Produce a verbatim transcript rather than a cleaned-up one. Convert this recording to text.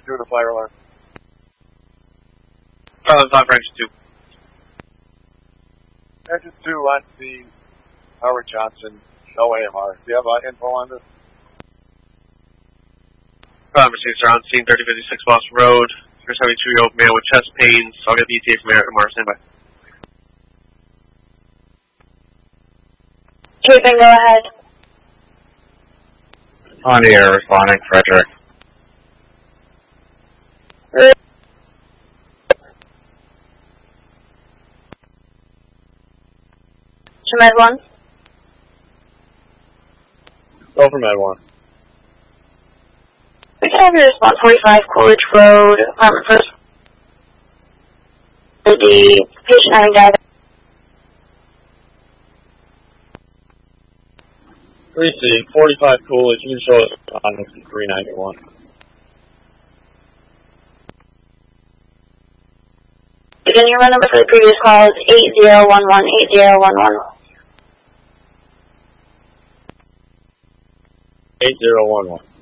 two to fire alarm. Charlie five for engine two. Engine two on scene. Howard Johnson, no A M R. Do you have uh, info on this? Five for six are on scene, thirty fifty-six Boston Road. three seventy-two-year-old male with chest pains. I'll get the E T A from Eric Mars. Stand by. Keeping, go ahead. On the air, responding, Frederick. To Med one. Go for Med one. We can have your response forty-five Coolidge Road, apartment first. The patient having died. three C, forty-five Coolidge, you can show us on three ninety-one. Again, your run number for the previous call is eight zero one one, eight zero one one. eight zero one one.